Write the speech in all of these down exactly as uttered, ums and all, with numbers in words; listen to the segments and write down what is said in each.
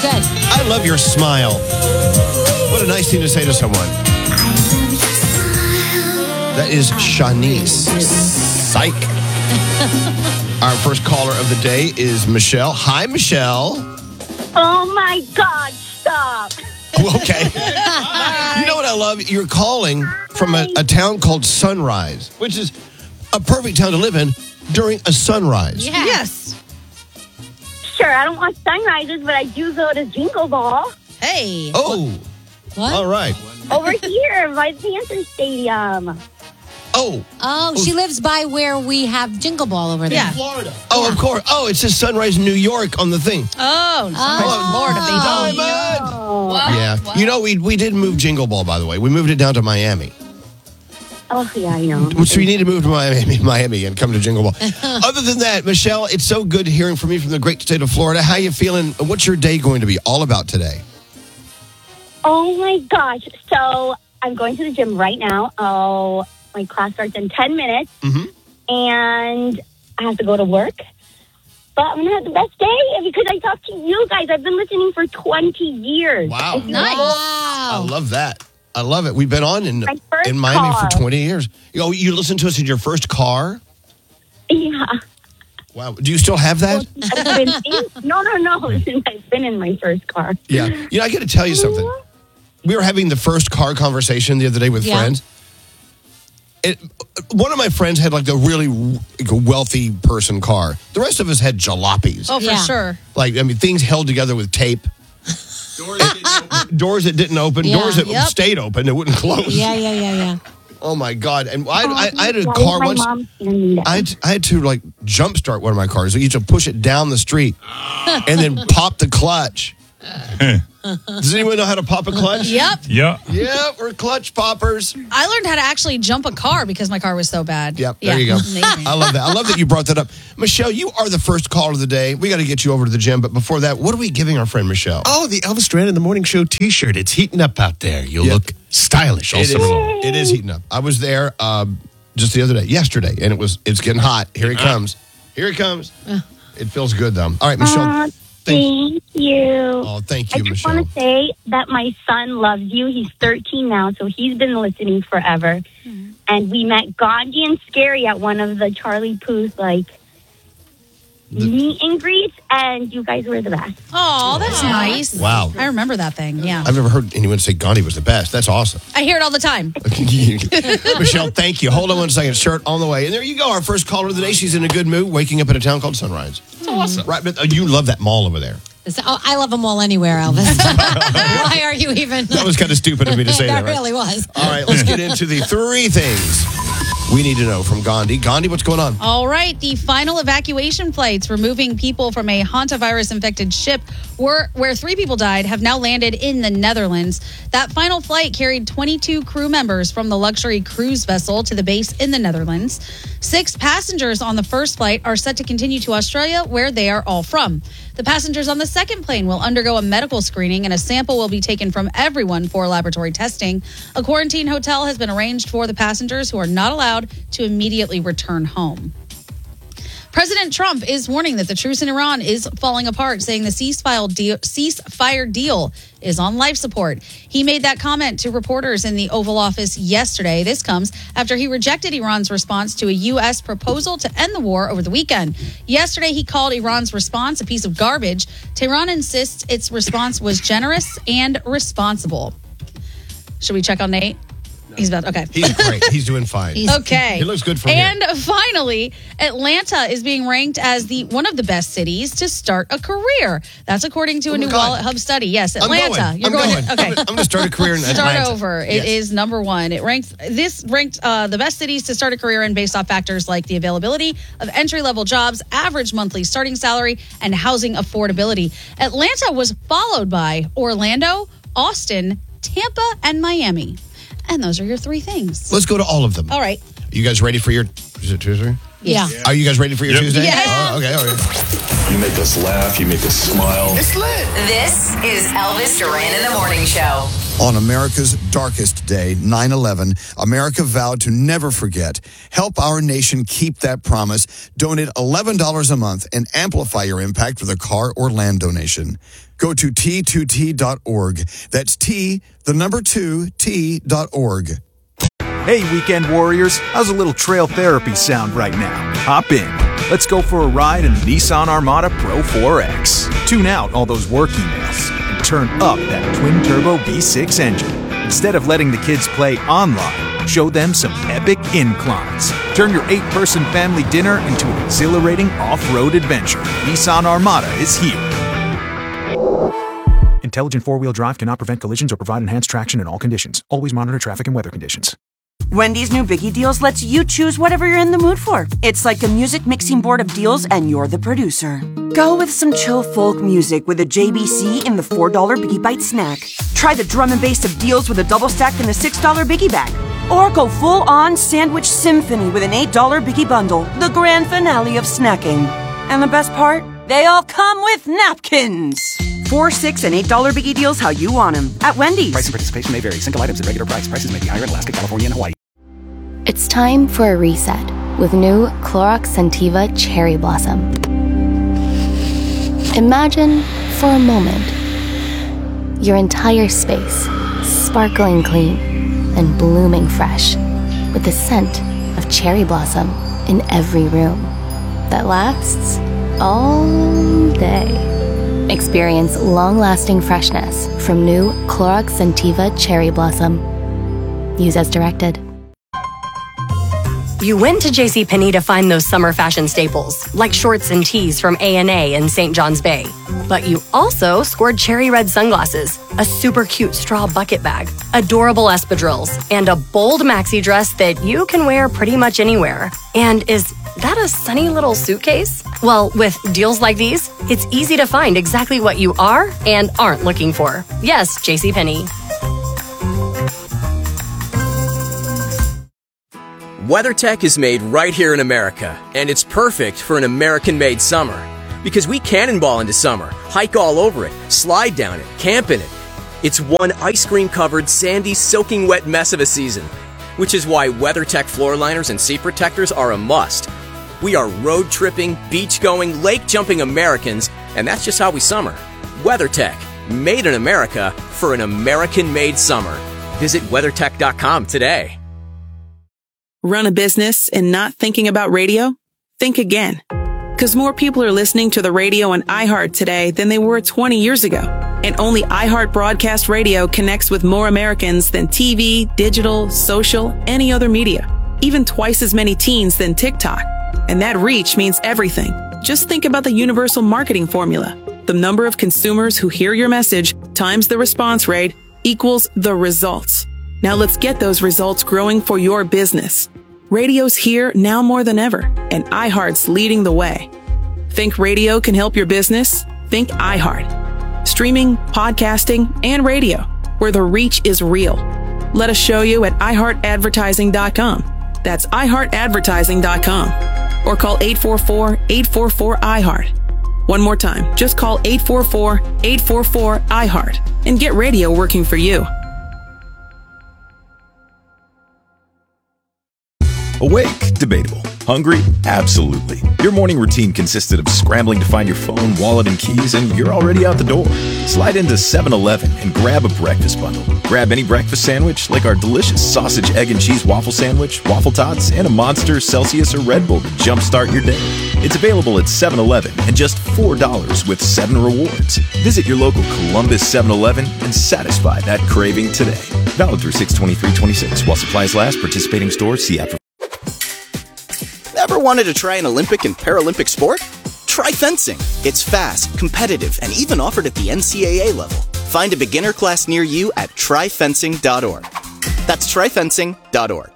good. I love your smile. What a nice thing to say to someone. That is Shanice. Psych. Our first caller of the day is Michelle. Hi, Michelle. Oh, my God, stop. Okay. You know what I love? You're calling from a, a town called Sunrise, which is a perfect town to live in during a sunrise. Yeah. Yes. Sure, I don't watch sunrises, but I do go to Jingle Ball Hey. Oh, What? all right. over here by the Panther Stadium. Oh, Oh, she lives by where we have Jingle Ball over there. Yeah. Florida. Oh, of course. Oh, it says Sunrise, New York on the thing. Oh, Oh. Florida, baby. Diamond. Oh, Yeah. You know, we we did move Jingle Ball, by the way. We moved it down to Miami. oh yeah, I know. So you need to move to Miami, Miami and come to Jingle Ball. Other than that, Michelle, it's so good hearing from you from the great state of Florida. How you feeling? What's your day going to be all about today? Oh, my gosh. So I'm going to the gym right now. Oh, my class starts in ten minutes. Mhm. And I have to go to work. But I'm going to have the best day because I talked to you guys. I've been listening for twenty years. Wow. If you Nice. know- I Wow. love that. I love it. We've been on in My first in Miami car. for twenty years. You know, you listened to us in your first car? Yeah. Wow. Do you still have that? I've been in, no, no, no. Since I've been in my first car. Yeah. You know, I got to tell you something. We were having the first car conversation the other day with Yeah. friends. It, one of my friends had like a really like a wealthy person car. The rest of us had jalopies. Oh, for Yeah. sure. Like, I mean, things held together with tape. Doors that didn't open. Doors that, didn't open, Yeah. doors that Yep. stayed open. It wouldn't close. Yeah, yeah, yeah, yeah. Oh, my God. And I, I, I had a Why car is my once. mom standing there? I had, I had to like jumpstart one of my cars. So you had to push it down the street and then pop the clutch. Does anyone know how to pop a clutch? Yep. Yeah. Yeah, we're clutch poppers. I learned how to actually jump a car because my car was so bad. Yep, Yeah. there you go. Amazing. I love that. I love that you brought that up. Michelle, you are the first caller of the day. We got to get you over to the gym. But before that, what are we giving our friend Michelle? Oh, the Elvis Duran in the Morning Show T-shirt. It's heating up out there. You'll Yeah. look stylish all It is, summer long. it is heating up. I was there um, just the other day, yesterday, and it was it's getting hot. Here he comes. Here he comes. It feels good, though. All right, Michelle. Aw, thank, thank you. oh, thank I you, just Michelle. want to say that my son loves you. He's thirteen now, so he's been listening forever. And we met Gandhi and Scary at one of the Charlie Puth, like, The- meet and greets, and you guys were the best. Oh, that's nice. Wow. I remember that thing. Yeah. I've never heard anyone say Gandhi was the best. That's awesome. I hear it all the time. Michelle, thank you. Hold on one second. Shirt on the way. And there you go. Our first caller of the day. She's in a good mood, waking up in a town called Sunrise. That's awesome. Right, but uh, you love that mall over there. So- oh, I love them all anywhere, Elvis. Why are you even? That was kind of stupid of me to say that, That right? really was. All right, let's get into the three things we need to know from Gandhi. Gandhi, what's going on? All right. The final evacuation flights removing people from a hantavirus-infected ship were, where three people died have now landed in the Netherlands. That final flight carried twenty-two crew members from the luxury cruise vessel to the base in the Netherlands. Six passengers on the first flight are set to continue to Australia, where they are all from. The passengers on the second plane will undergo a medical screening, and a sample will be taken from everyone for laboratory testing. A quarantine hotel has been arranged for the passengers who are not allowed to immediately return home. President Trump is warning that the truce in Iran is falling apart, saying the ceasefire deal, ceasefire deal is on life support. He made that comment to reporters in the Oval Office yesterday. This comes after he rejected Iran's response to a U S proposal to end the war over the weekend. Yesterday, he called Iran's response a piece of garbage. Tehran insists its response was generous and responsible. Should we check on Nate? He's about, okay. He's great. He's doing fine. Okay. He looks good from And here. finally, Atlanta is being ranked as the one of the best cities to start a career. That's according to Oh a my new God. Wallet Hub study. Yes, I'm Atlanta. going. You're I'm going. going. To, okay. I'm, I'm going to start a career in Start Atlanta. over. It is Yes. number one. It ranks this ranked uh, the best cities to start a career in based off factors like the availability of entry level jobs, average monthly starting salary, and housing affordability. Atlanta was followed by Orlando, Austin, Tampa, and Miami. And those are your three things. Let's go to all of them. All right. You guys ready for your... Is it Tuesday? Yeah. Are you guys ready for your Yep. Tuesday? Yes. Oh, okay, all right. You make us laugh. You make us smile. This is Elvis Duran in the Morning Show. On America's darkest day, nine eleven, America vowed to never forget. Help our nation keep that promise. Donate eleven dollars a month and amplify your impact with a car or land donation. Go to T two T dot org. That's T, the number two, T dot org. Hey, weekend warriors, how's a little trail therapy sound right now? Hop in. Let's go for a ride in the Nissan Armada Pro four X. Tune out all those work emails and turn up that twin-turbo V six engine. Instead of letting the kids play online, show them some epic inclines. Turn your eight-person family dinner into an exhilarating off-road adventure. Nissan Armada is here. Intelligent four-wheel drive cannot prevent collisions or provide enhanced traction in all conditions. Always monitor traffic and weather conditions. Wendy's new Biggie Deals lets you choose whatever you're in the mood for. It's like a music mixing board of deals, and you're the producer. Go with some chill folk music with a J B C in the four dollar Biggie Bite snack. Try the drum and bass of deals with a double stack in the six dollar Biggie Bag. Or go full-on sandwich symphony with an eight dollar Biggie Bundle, the grand finale of snacking. And the best part? They all come with napkins. Four, six, and eight dollar Biggie Deals how you want them at Wendy's. Price and participation may vary. Single items at regular price. Prices may be higher in Alaska, California, and Hawaii. It's time for a reset with new Clorox Scentiva Cherry Blossom. Imagine, for a moment, your entire space sparkling clean and blooming fresh with the scent of cherry blossom in every room that lasts all day. Experience long-lasting freshness from new Clorox Scentiva Cherry Blossom. Use as directed. You went to JCPenney to find those summer fashion staples, like shorts and tees from A and A in Saint John's Bay. But you also scored cherry red sunglasses, a super cute straw bucket bag, adorable espadrilles, and a bold maxi dress that you can wear pretty much anywhere. And is that a sunny little suitcase? Well, with deals like these, it's easy to find exactly what you are and aren't looking for. Yes, JCPenney. WeatherTech is made right here in America, and it's perfect for an American-made summer. Because we cannonball into summer, hike all over it, slide down it, camp in it. It's one ice cream-covered, sandy, soaking wet mess of a season, which is why WeatherTech floor liners and seat protectors are a must. We are road-tripping, beach-going, lake-jumping Americans, and that's just how we summer. WeatherTech, made in America for an American-made summer. Visit WeatherTech dot com today. Run a business and not thinking about radio? Think again. Because more people are listening to the radio on iHeart today than they were twenty years ago. And only iHeart Broadcast Radio connects with more Americans than T V, digital, social, any other media. Even twice as many teens than TikTok. And that reach means everything. Just think about the universal marketing formula. The number of consumers who hear your message times the response rate equals the results. Now let's get those results growing for your business. Radio's here now more than ever, and iHeart's leading the way. Think radio can help your business? Think iHeart. Streaming, podcasting, and radio, where the reach is real. Let us show you at i heart advertising dot com. That's i heart advertising dot com. Or call eight four four, eight four four, I heart. One more time, just call eight four four, eight four four, I heart and get radio working for you. Awake? Debatable. Hungry? Absolutely. Your morning routine consisted of scrambling to find your phone, wallet, and keys, and you're already out the door. Slide into seven eleven and grab a breakfast bundle. Grab any breakfast sandwich, like our delicious sausage, egg, and cheese waffle sandwich, waffle tots, and a Monster, Celsius, or Red Bull to jumpstart your day. It's available at seven eleven and just four dollars with seven rewards. Visit your local Columbus seven eleven and satisfy that craving today. Valid through six twenty-three twenty-six. While supplies last, participating stores, see app for... Ever wanted to try an Olympic and Paralympic sport? Try fencing. It's fast, competitive, and even offered at the N C A A level. Find a beginner class near you at try fencing dot org. That's try fencing dot org.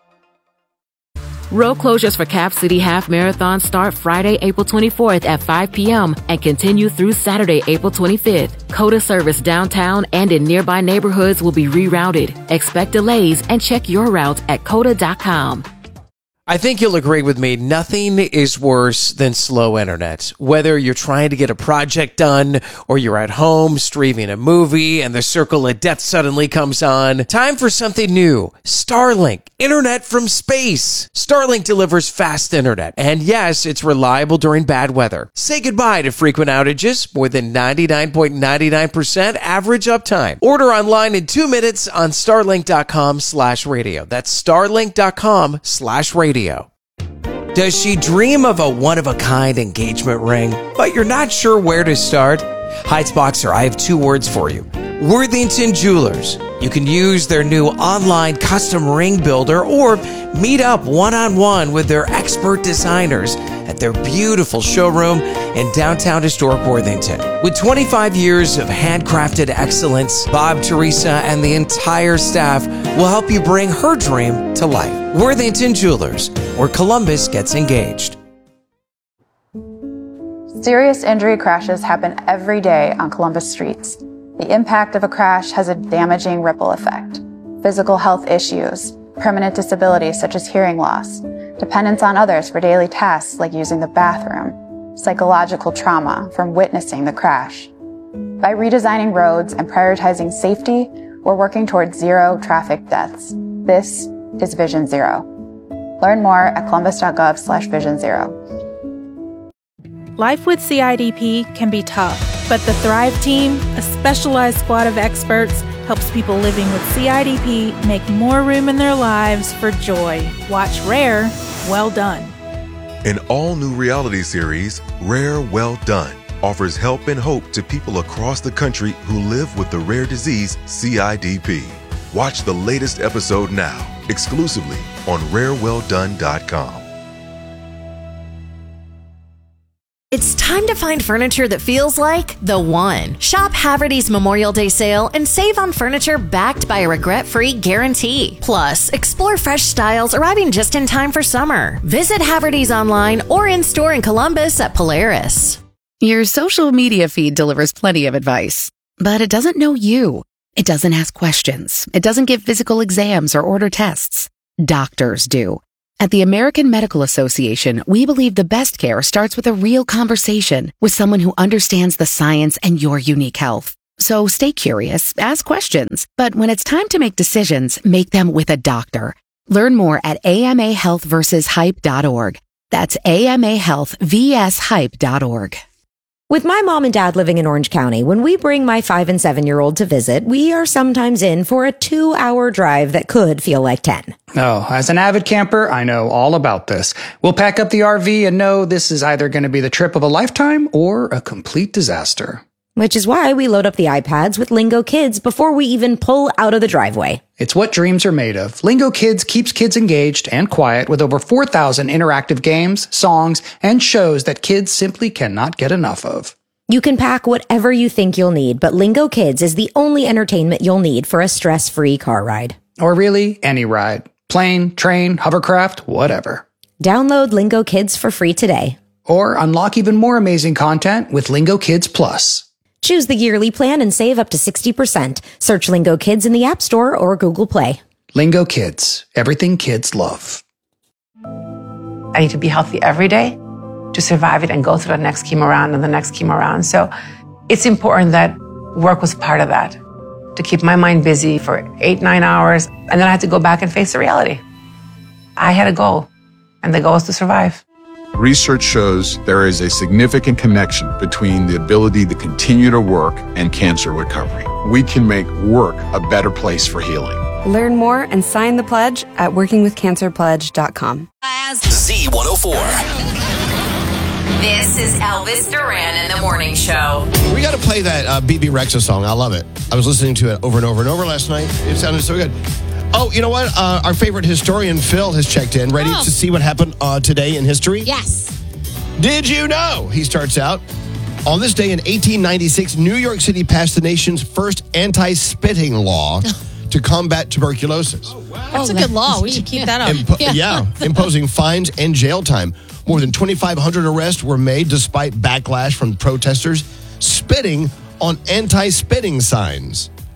Road closures for Cap City Half Marathon start Friday, April twenty-fourth at five p.m. and continue through Saturday, April twenty-fifth. COTA service downtown and in nearby neighborhoods will be rerouted. Expect delays and check your route at cota dot com. I think you'll agree with me. Nothing is worse than slow internet. Whether you're trying to get a project done or you're at home streaming a movie and the circle of death suddenly comes on, time for something new. Starlink, internet from space. Starlink delivers fast internet. And yes, it's reliable during bad weather. Say goodbye to frequent outages. More than ninety-nine point nine nine percent average uptime. Order online in two minutes on starlink.com slash radio. That's starlink.com slash radio. Does she dream of a one-of-a-kind engagement ring, but you're not sure where to start? Heights Boxer, I have two words for you. Worthington Jewelers. You can use their new online custom ring builder or meet up one-on-one with their expert designers at their beautiful showroom in downtown historic Worthington. With twenty-five years of handcrafted excellence, Bob, Teresa, and the entire staff will help you bring her dream to life. Worthington Jewelers, where Columbus gets engaged. Serious injury crashes happen every day on Columbus streets. The impact of a crash has a damaging ripple effect. Physical health issues, permanent disabilities such as hearing loss, dependence on others for daily tasks like using the bathroom, psychological trauma from witnessing the crash. By redesigning roads and prioritizing safety, we're working towards zero traffic deaths. This is Vision Zero. Learn more at columbus.gov slash vision zero. Life with C I D P can be tough, but the Thrive Team, a specialized squad of experts, helps people living with C I D P make more room in their lives for joy. Watch Rare, Well Done. An all-new reality series, Rare Well Done, offers help and hope to people across the country who live with the rare disease C I D P. Watch the latest episode now, exclusively on rare well done dot com. It's time to find furniture that feels like the one. Shop Haverty's Memorial Day sale and save on furniture backed by a regret-free guarantee. Plus, explore fresh styles arriving just in time for summer. Visit Haverty's online or in-store in Columbus at Polaris. Your social media feed delivers plenty of advice, but it doesn't know you. It doesn't ask questions. It doesn't give physical exams or order tests. Doctors do. At the American Medical Association, we believe the best care starts with a real conversation with someone who understands the science and your unique health. So stay curious, ask questions, but when it's time to make decisions, make them with a doctor. Learn more at A M A health versus hype dot org. That's A M A health versus hype dot org. With my mom and dad living in Orange County, when we bring my five and seven year old to visit, we are sometimes in for a two hour drive that could feel like ten. Oh, as an avid camper, I know all about this. We'll pack up the R V and know this is either going to be the trip of a lifetime or a complete disaster. Which is why we load up the iPads with Lingo Kids before we even pull out of the driveway. It's what dreams are made of. Lingo Kids keeps kids engaged and quiet with over four thousand interactive games, songs, and shows that kids simply cannot get enough of. You can pack whatever you think you'll need, but Lingo Kids is the only entertainment you'll need for a stress-free car ride. Or really, any ride. Plane, train, hovercraft, whatever. Download Lingo Kids for free today. Or unlock even more amazing content with Lingo Kids Plus. Choose the yearly plan and save up to sixty percent. Search Lingo Kids in the App Store or Google Play. Lingo Kids. Everything kids love. I need to be healthy every day to survive it and go through the next chemo round and the next chemo round. So it's important that work was part of that, to keep my mind busy for eight, nine hours. And then I had to go back and face the reality. I had a goal, and the goal was to survive. Research shows there is a significant connection between the ability to continue to work and cancer recovery. We can make work a better place for healing. Learn more and sign the pledge at working with cancer pledge dot com. Z one oh four. This is Elvis Duran in the Morning Show. We got to play that uh, B B Rexa song. I love it. I was listening to it over and over and over last night. It sounded so good. Oh, you know what? Uh, our favorite historian, Phil, has checked in. Ready oh. to see what happened uh, today in history? Yes. Did you know? He starts out. On this day in eighteen ninety-six, New York City passed the nation's first anti-spitting law to combat tuberculosis. Oh, wow. That's a good law. We should keep that up. Impo- yeah. yeah, imposing fines and jail time. More than twenty-five hundred arrests were made despite backlash from protesters spitting on anti-spitting signs.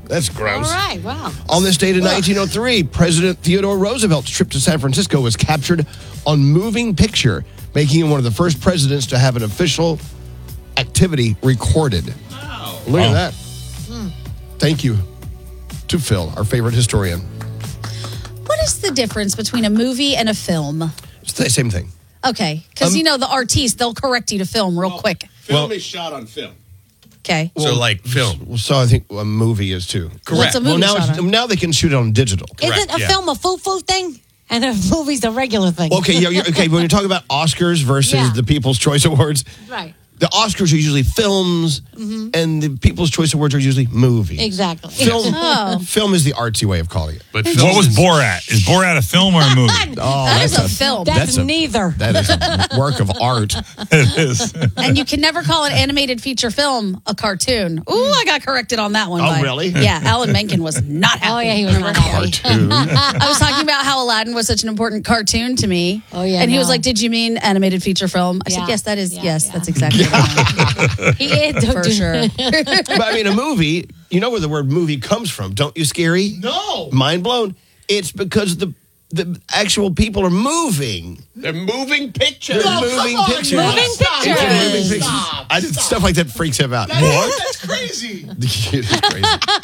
That's gross. All right, wow. On this date in nineteen oh three, President Theodore Roosevelt's trip to San Francisco was captured on moving picture, making him one of the first presidents to have an official activity recorded. Wow. Look at that. Hmm. Thank you to Phil, our favorite historian. What is the difference between a movie and a film? It's the same thing. Okay, because Um, you know the artistes, they'll correct you to film real quick. Film Well- is shot on film. Okay. So like film. So I think a movie is too. What's a movie Well, now, shot it's, on? now they can shoot it on digital. Isn't a Yeah. film a foo-foo thing? And a movie's a regular thing. Okay, yeah, you're, okay. When you're talking about Oscars versus Yeah. the People's Choice Awards, Right. the Oscars are usually films, Mhm. and the People's Choice Awards are usually movies. Exactly. Film, Oh. film is the artsy way of calling it. But What was Borat? Is Borat a film or a movie? Oh, That is that's a film. That's, a- neither. That is a work of art. It is. And you can never call an animated feature film a cartoon. Ooh, I got corrected on that one. Oh, by- really? Yeah, Alan Menken was not happy. Oh, yeah, he was not happy. Cartoon. I was talking about how Aladdin was such an important cartoon to me. Oh, yeah, And he was no. like, did you mean animated feature film? I Yeah. said, yes, that is, Yeah, yes, yeah. that's exactly right. He is. For sure. But I mean, a movie, you know where the word movie comes from, don't you, Scary? No. Mind blown. It's because the the actual people are moving. They're moving pictures. They're moving come on, pictures. man. Moving Stop. pictures. It's a moving Stop. picture. Stop. I did stuff like that freaks him out. That- What? That's crazy. It's crazy.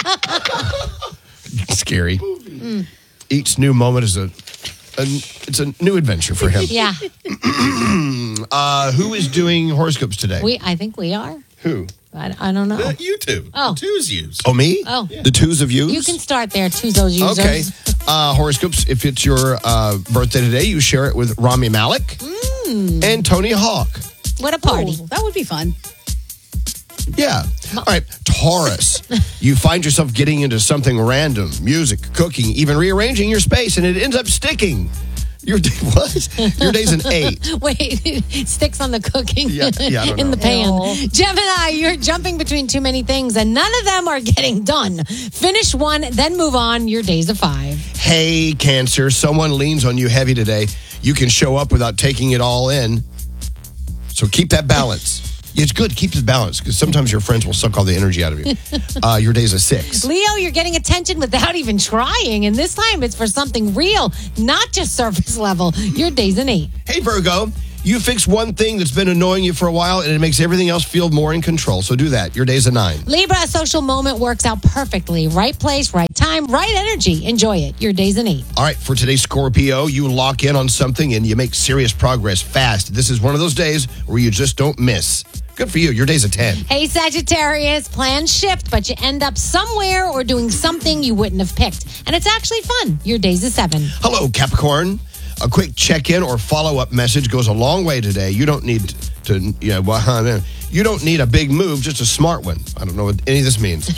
Scary. Each new moment is a, a it's a new adventure for him. Yeah. Uh, who is doing horoscopes today? We, I think we are. Who? I, I don't know. Uh, you two. Oh. The twos use. Oh, me? Oh. The twos of yous? You can start there, choose those users. Okay. Uh, horoscopes, if it's your uh, birthday today, you share it with Rami Malek Mm. and Tony Hawk. What a party. Ooh, that would be fun. Yeah. All right. Taurus, you find yourself getting into something random, music, cooking, even rearranging your space, and it ends up sticking. Your day, what? Your day's an eight. Wait, it sticks on the cooking Yeah, yeah, I don't in know. the pan. Gemini, you're jumping between too many things and none of them are getting done. Finish one, then move on. Your day's a five. Hey, Cancer, someone leans on you heavy today. You can show up without taking it all in. So keep that balance. It's good. Keep the balance because sometimes your friends will suck all the energy out of you. Uh, your day's a six. Leo, you're getting attention without even trying. And this time it's for something real, not just surface level. Your day's an eight. Hey, Virgo, you fix one thing that's been annoying you for a while and it makes everything else feel more in control. So do that. Your day's a nine. Libra, a social moment works out perfectly. Right place, right time, right energy. Enjoy it. Your day's an eight. All right, for today's Scorpio, you lock in on something and you make serious progress fast. This is one of those days where you just don't miss. Good for you. Your day's a ten. Hey, Sagittarius, plans shift, but you end up somewhere or doing something you wouldn't have picked. And it's actually fun. Your day's a seven. Hello, Capricorn. A quick check-in or follow-up message goes a long way today. You don't need to, you know, well, you don't need a big move, just a smart one. I don't know what any of this means.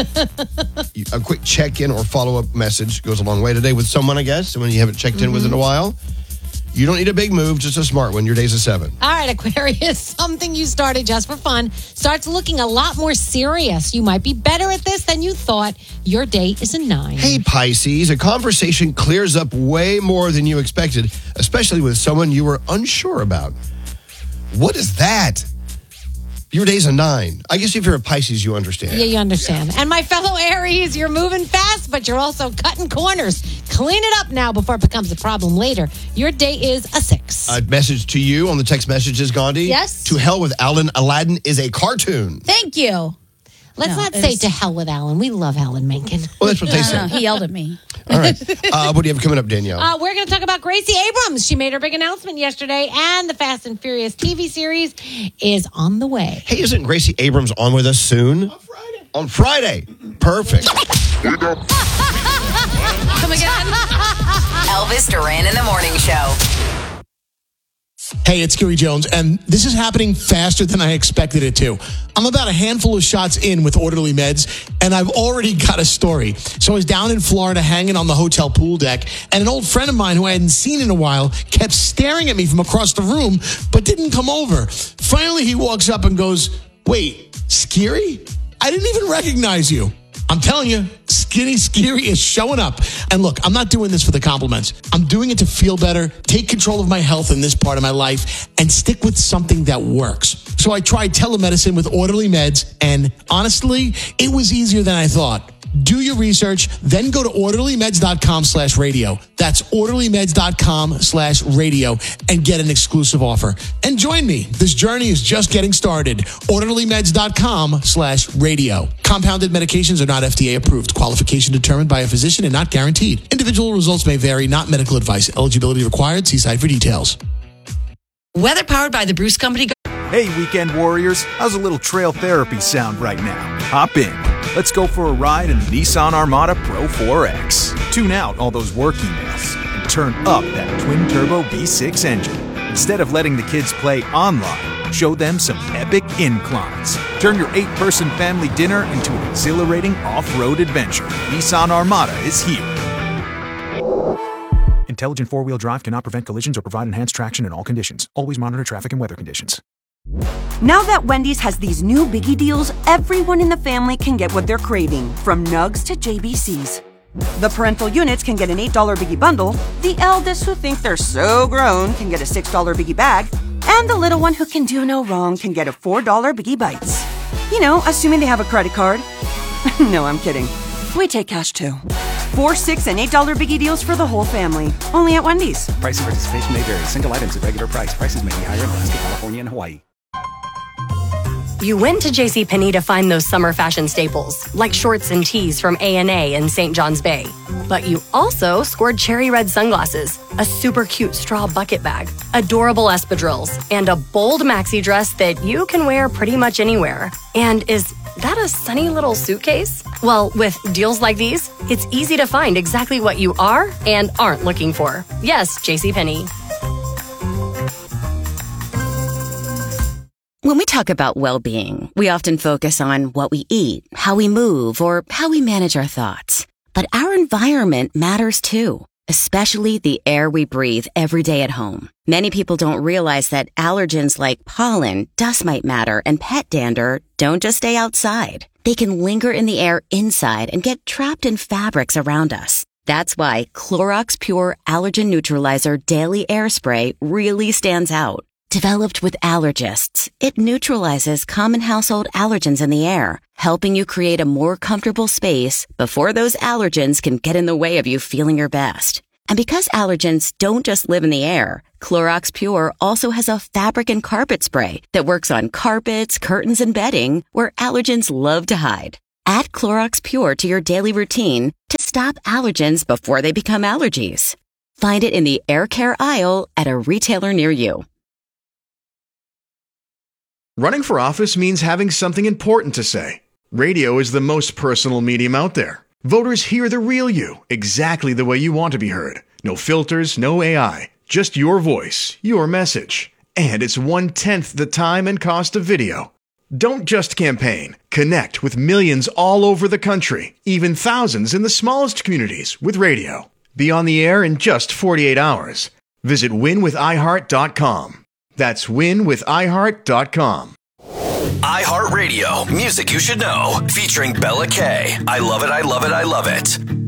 A quick check-in or follow-up message goes a long way today with someone, I guess, someone you haven't checked in with in a while. You don't need a big move, just a smart one. Your day's a seven. All right, Aquarius, something you started just for fun starts looking a lot more serious. You might be better at this than you thought. Your day is a nine. Hey, Pisces, a conversation clears up way more than you expected, especially with someone you were unsure about. What is that? Your day's a nine. I guess if you're a Pisces, you understand. Yeah, you understand. And my fellow Aries, you're moving fast, but you're also cutting corners. Clean it up now before it becomes a problem later. Your day is a six. A message to you on the text messages, Gandhi. Yes? To hell with Alan. Aladdin is a cartoon. Thank you. Let's No, not it say is- to hell with Alan. We love Alan Menken. Well, that's what they No, say. no, he yelled at me. All right. Uh, what do you have coming up, Danielle? Uh, we're going to talk about Gracie Abrams. She made her big announcement yesterday, and the Fast and Furious T V series is on the way. Hey, isn't Gracie Abrams on with us soon? On Friday. On Friday. Perfect. Come again? Elvis Duran in the Morning Show. Hey, it's Gary Jones, and this is happening faster than I expected it to. I'm about a handful of shots in with Orderly Meds, and I've already got a story. So I was down in Florida hanging on the hotel pool deck, and an old friend of mine who I hadn't seen in a while kept staring at me from across the room, but didn't come over. Finally, he walks up and goes, "Wait, Scary? I didn't even recognize you." I'm telling you, Skinny Scary is showing up. And look, I'm not doing this for the compliments. I'm doing it to feel better, take control of my health in this part of my life, and stick with something that works. So I tried telemedicine with Orderly Meds, and honestly, it was easier than I thought. Do Do your research, then go to orderlymeds.com slash radio. That's orderlymeds.com slash radio and get an exclusive offer. And join me. This journey is just getting started. orderlymeds.com slash radio. Compounded medications are not F D A approved. Qualification determined by a physician and not guaranteed. Individual results may vary, not medical advice. Eligibility required. See site for details. Weather powered by the Bruce Company. Hey, weekend warriors. How's a little trail therapy sound right now? Hop in. Let's go for a ride in the Nissan Armada Pro four X. Tune out all those work emails and turn up that twin-turbo V six engine. Instead of letting the kids play online, show them some epic inclines. Turn your eight-person family dinner into an exhilarating off-road adventure. Nissan Armada is here. Intelligent four-wheel drive cannot prevent collisions or provide enhanced traction in all conditions. Always monitor traffic and weather conditions. Now that Wendy's has these new biggie deals, everyone in the family can get what they're craving, from nugs to J B Cs. The parental units can get an eight dollar biggie bundle, the eldest who think they're so grown can get a six dollar biggie bag, and the little one who can do no wrong can get a four dollar biggie bites. You know, assuming they have a credit card. No, I'm kidding. We take cash too. Four, six, and eight dollar biggie deals for the whole family. Only at Wendy's. Price and participation may vary. Single items at regular price. Prices may be higher in Alaska, California, and Hawaii. You went to JCPenney to find those summer fashion staples, like shorts and tees from A and A in Saint John's Bay. But you also scored cherry red sunglasses, a super cute straw bucket bag, adorable espadrilles, and a bold maxi dress that you can wear pretty much anywhere. And is that a sunny little suitcase? Well, with deals like these, it's easy to find exactly what you are and aren't looking for. Yes, JCPenney. When we talk about well-being, we often focus on what we eat, how we move, or how we manage our thoughts. But our environment matters too, especially the air we breathe every day at home. Many people don't realize that allergens like pollen, dust mite matter, and pet dander don't just stay outside. They can linger in the air inside and get trapped in fabrics around us. That's why Clorox Pure Allergen Neutralizer Daily Air Spray really stands out. Developed with allergists, it neutralizes common household allergens in the air, helping you create a more comfortable space before those allergens can get in the way of you feeling your best. And because allergens don't just live in the air, Clorox Pure also has a fabric and carpet spray that works on carpets, curtains, and bedding where allergens love to hide. Add Clorox Pure to your daily routine to stop allergens before they become allergies. Find it in the air care aisle at a retailer near you. Running for office means having something important to say. Radio is the most personal medium out there. Voters hear the real you, exactly the way you want to be heard. No filters, no A I, just your voice, your message. And it's one-tenth the time and cost of video. Don't just campaign. Connect with millions all over the country, even thousands in the smallest communities with radio. Be on the air in just forty-eight hours. Visit win with i heart dot com. That's win with i heart dot com. iHeartRadio, music you should know, featuring Bella K. I love it, I love it, I love it.